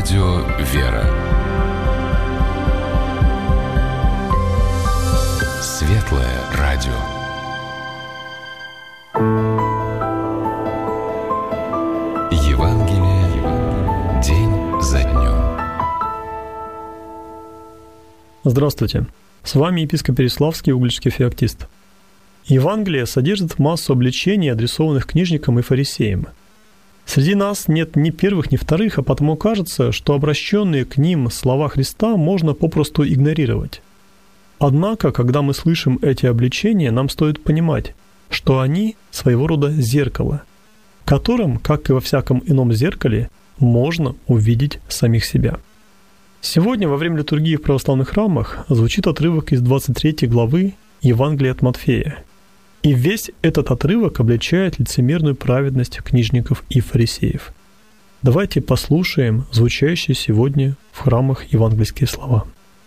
Радио «Вера». Светлое радио. Евангелие день за днем. Здравствуйте. С вами епископ Переславский, Угличский феоктист. Евангелие содержит массу обличений, адресованных книжникам и фарисеям. Среди нас нет ни первых, ни вторых, а потому кажется, что обращенные к ним слова Христа можно попросту игнорировать. Однако, когда мы слышим эти обличения, нам стоит понимать, что они своего рода зеркало, в котором, как и во всяком ином зеркале, можно увидеть самих себя. Сегодня во время литургии в православных храмах звучит отрывок из 23 главы Евангелия от Матфея. И весь этот отрывок обличает лицемерную праведность книжников и фарисеев. Давайте послушаем звучащие сегодня в храмах евангельские слова.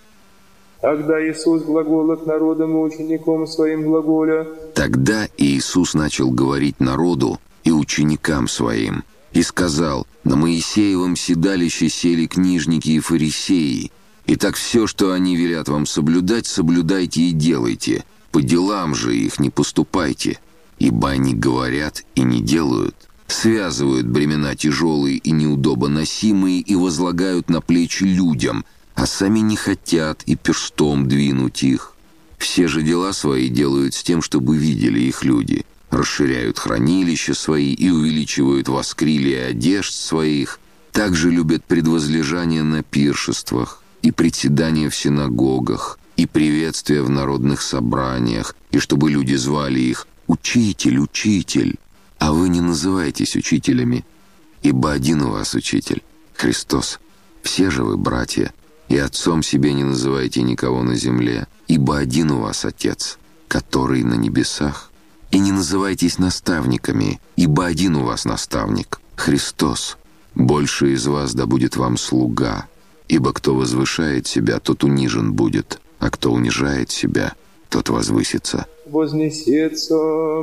Тогда Иисус глагола к народам и ученикам своим глаголя. Тогда Иисус начал говорить народу и ученикам своим, и сказал: «На Моисеевом седалище сели книжники и фарисеи. Итак, все, что они велят вам соблюдать, соблюдайте и делайте. По делам же их не поступайте, ибо они говорят и не делают, связывают бремена тяжелые и неудобоносимые и возлагают на плечи людям, а сами не хотят и перстом двинуть их. Все же дела свои делают с тем, чтобы видели их люди, расширяют хранилища свои и увеличивают воскрилия одежд своих, также любят предвозлежание на пиршествах и председание в синагогах, и приветствия в народных собраниях, и чтобы люди звали их «Учитель, Учитель». А вы не называйтесь учителями, ибо один у вас Учитель, Христос. Все же вы братья, и отцом себе не называйте никого на земле, ибо один у вас Отец, который на небесах. И не называйтесь наставниками, ибо один у вас наставник, Христос. Больше из вас да будет вам слуга, ибо кто возвышает себя, тот унижен будет, а кто унижает себя, тот возвысится. Вознесется.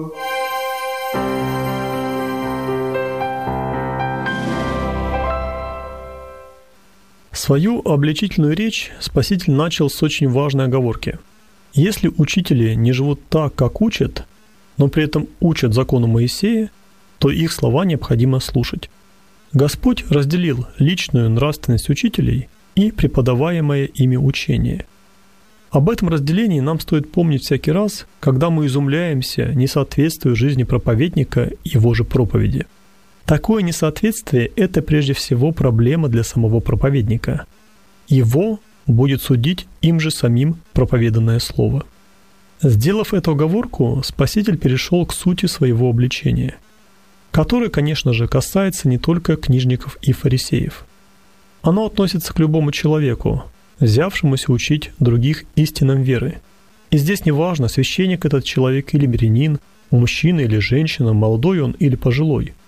Свою обличительную речь Спаситель начал с очень важной оговорки. Если учители не живут так, как учат, но при этом учат закону Моисея, то их слова необходимо слушать. Господь разделил личную нравственность учителей и преподаваемое ими учение. Об этом разделении нам стоит помнить всякий раз, когда мы изумляемся несоответствию жизни проповедника его же проповеди. Такое несоответствие – это прежде всего проблема для самого проповедника. Его будет судить им же самим проповеданное слово. Сделав эту оговорку, Спаситель перешел к сути своего обличения, которое, конечно же, касается не только книжников и фарисеев. Оно относится к любому человеку, взявшемуся учить других истинам веры. И здесь не важно, священник этот человек или мирянин, мужчина или женщина, молодой он или пожилой.